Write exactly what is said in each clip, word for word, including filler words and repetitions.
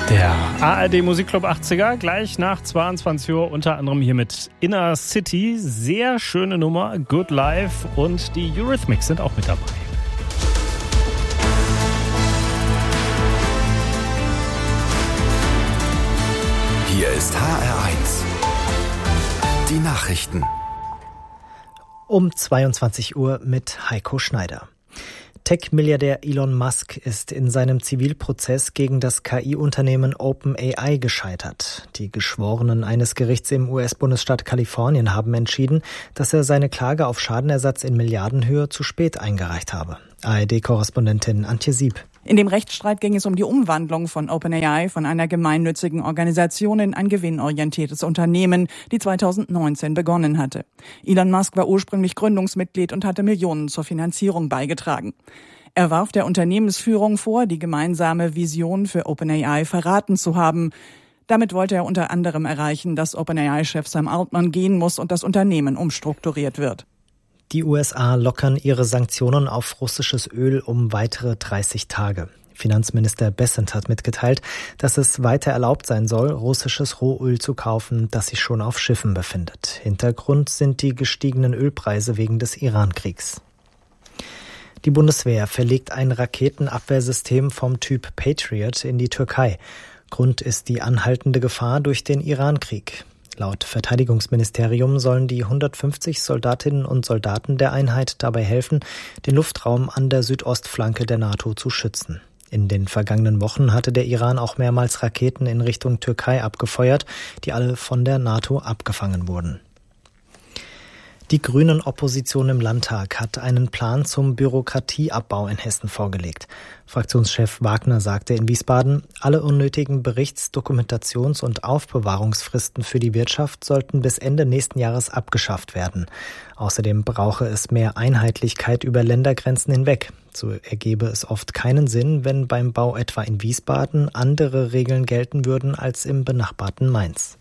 Der A R D Musikclub achtziger, gleich nach zweiundzwanzig Uhr, unter anderem hier mit Inner City. Sehr schöne Nummer, Good Life, und die Eurythmics sind auch mit dabei. Hier ist H R eins. Die Nachrichten. Um zweiundzwanzig Uhr mit Heiko Schneider. Tech-Milliardär Elon Musk ist in seinem Zivilprozess gegen das K I-Unternehmen OpenAI gescheitert. Die Geschworenen eines Gerichts im U S-Bundesstaat Kalifornien haben entschieden, dass er seine Klage auf Schadenersatz in Milliardenhöhe zu spät eingereicht habe. A R D-Korrespondentin Antje Sieb. In dem Rechtsstreit ging es um die Umwandlung von OpenAI von einer gemeinnützigen Organisation in ein gewinnorientiertes Unternehmen, die zweitausendneunzehn begonnen hatte. Elon Musk war ursprünglich Gründungsmitglied und hatte Millionen zur Finanzierung beigetragen. Er warf der Unternehmensführung vor, die gemeinsame Vision für OpenAI verraten zu haben. Damit wollte er unter anderem erreichen, dass OpenAI-Chef Sam Altman gehen muss und das Unternehmen umstrukturiert wird. Die U S A lockern ihre Sanktionen auf russisches Öl um weitere dreißig Tage. Finanzminister Bessent hat mitgeteilt, dass es weiter erlaubt sein soll, russisches Rohöl zu kaufen, das sich schon auf Schiffen befindet. Hintergrund sind die gestiegenen Ölpreise wegen des Iran-Kriegs. Die Bundeswehr verlegt ein Raketenabwehrsystem vom Typ Patriot in die Türkei. Grund ist die anhaltende Gefahr durch den Iran-Krieg. Laut Verteidigungsministerium sollen die hundertfünfzig Soldatinnen und Soldaten der Einheit dabei helfen, den Luftraum an der Südostflanke der NATO zu schützen. In den vergangenen Wochen hatte der Iran auch mehrmals Raketen in Richtung Türkei abgefeuert, die alle von der NATO abgefangen wurden. Die Grünen-Opposition im Landtag hat einen Plan zum Bürokratieabbau in Hessen vorgelegt. Fraktionschef Wagner sagte in Wiesbaden, alle unnötigen Berichts-, Dokumentations- und Aufbewahrungsfristen für die Wirtschaft sollten bis Ende nächsten Jahres abgeschafft werden. Außerdem brauche es mehr Einheitlichkeit über Ländergrenzen hinweg. So ergebe es oft keinen Sinn, wenn beim Bau etwa in Wiesbaden andere Regeln gelten würden als im benachbarten Mainz.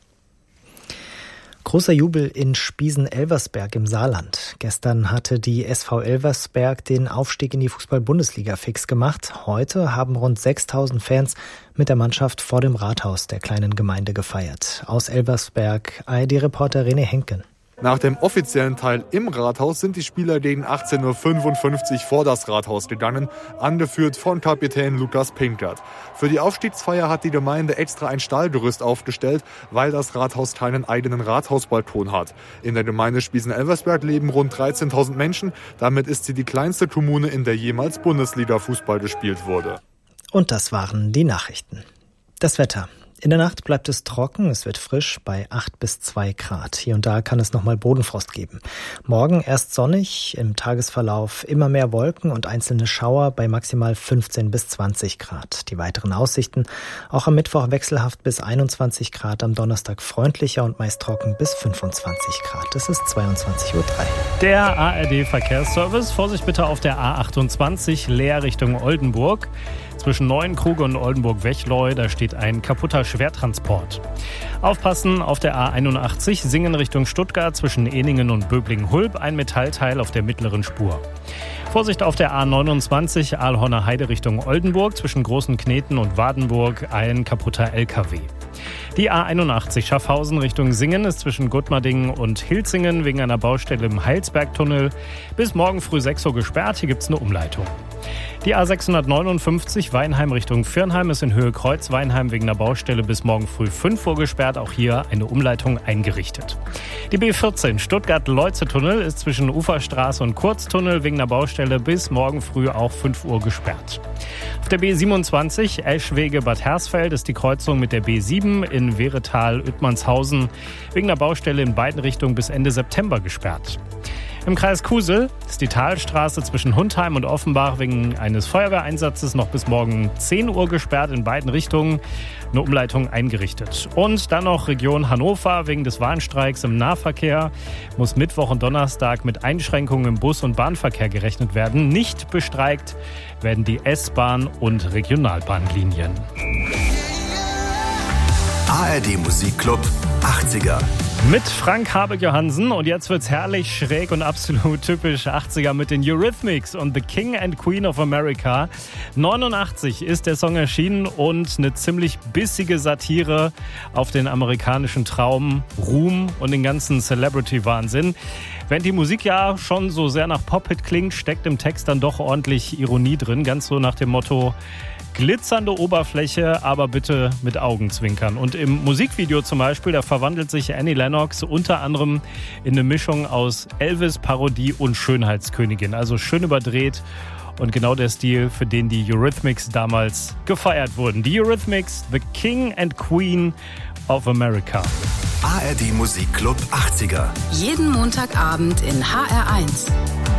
Großer Jubel in Spiesen-Elversberg im Saarland. Gestern hatte die S V Elversberg den Aufstieg in die Fußball-Bundesliga fix gemacht. Heute haben rund sechstausend Fans mit der Mannschaft vor dem Rathaus der kleinen Gemeinde gefeiert. Aus Elversberg A R D-Reporter René Henken. Nach dem offiziellen Teil im Rathaus sind die Spieler gegen achtzehn Uhr fünfundfünfzig vor das Rathaus gegangen, angeführt von Kapitän Lukas Pinkert. Für die Aufstiegsfeier hat die Gemeinde extra ein Stahlgerüst aufgestellt, weil das Rathaus keinen eigenen Rathausbalkon hat. In der Gemeinde Spiesen-Elversberg leben rund dreizehntausend Menschen. Damit ist sie die kleinste Kommune, in der jemals Bundesliga-Fußball gespielt wurde. Und das waren die Nachrichten. Das Wetter. In der Nacht bleibt es trocken, es wird frisch bei acht bis zwei Grad. Hier und da kann es nochmal Bodenfrost geben. Morgen erst sonnig, im Tagesverlauf immer mehr Wolken und einzelne Schauer bei maximal fünfzehn bis zwanzig Grad. Die weiteren Aussichten, auch am Mittwoch wechselhaft bis einundzwanzig Grad, am Donnerstag freundlicher und meist trocken bis fünfundzwanzig Grad. Es ist zweiundzwanzig Uhr drei. Der A R D-Verkehrsservice, Vorsicht bitte auf der A achtundzwanzig, leer Richtung Oldenburg. Zwischen Neuenkruge und Oldenburg-Wechleu, da steht ein kaputter Schwertransport. Aufpassen auf der A einundachtzig, Singen Richtung Stuttgart, zwischen Ehningen und Böblingen-Hulb, ein Metallteil auf der mittleren Spur. Vorsicht auf der A neunundzwanzig, Aalhorner Heide Richtung Oldenburg, zwischen Großen Kneten und Wadenburg, ein kaputter L K W. Die A einundachtzig Schaffhausen Richtung Singen ist zwischen Gutmerdingen und Hilzingen wegen einer Baustelle im Heilsbergtunnel bis morgen früh sechs Uhr gesperrt. Hier gibt es eine Umleitung. Die A sechshundertneunundfünfzig Weinheim Richtung Virnheim ist in Höhe Kreuz-Weinheim wegen einer Baustelle bis morgen früh fünf Uhr gesperrt. Auch hier eine Umleitung eingerichtet. Die B vierzehn Stuttgart-Leutze-Tunnel ist zwischen Uferstraße und Kurztunnel wegen einer Baustelle bis morgen früh auch fünf Uhr gesperrt. Auf der B siebenundzwanzig Eschwege-Bad Hersfeld ist die Kreuzung mit der B sieben in Wehretal-Oettmannshausen wegen einer Baustelle in beiden Richtungen bis Ende September gesperrt. Im Kreis Kusel ist die Talstraße zwischen Hundheim und Offenbach wegen eines Feuerwehreinsatzes noch bis morgen zehn Uhr gesperrt, in beiden Richtungen eine Umleitung eingerichtet. Und dann noch Region Hannover wegen des Warnstreiks im Nahverkehr muss Mittwoch und Donnerstag mit Einschränkungen im Bus- und Bahnverkehr gerechnet werden. Nicht bestreikt werden die S-Bahn- und Regionalbahnlinien. A R D Musikclub achtziger Mit Frank Habeck-Johansen und jetzt wird's herrlich schräg und absolut typisch achtziger mit den Eurythmics und The King and Queen of America. neunundachtzig ist der Song erschienen und eine ziemlich bissige Satire auf den amerikanischen Traum, Ruhm und den ganzen Celebrity-Wahnsinn. Während die Musik ja schon so sehr nach Pop-Hit klingt, steckt im Text dann doch ordentlich Ironie drin, ganz so nach dem Motto: glitzernde Oberfläche, aber bitte mit Augenzwinkern. Und im Musikvideo zum Beispiel, da verwandelt sich Annie Lennox unter anderem in eine Mischung aus Elvis, Parodie und Schönheitskönigin. Also schön überdreht und genau der Stil, für den die Eurythmics damals gefeiert wurden. Die Eurythmics, The King and Queen of America. A R D Musikclub achtziger. Jeden Montagabend in H R eins.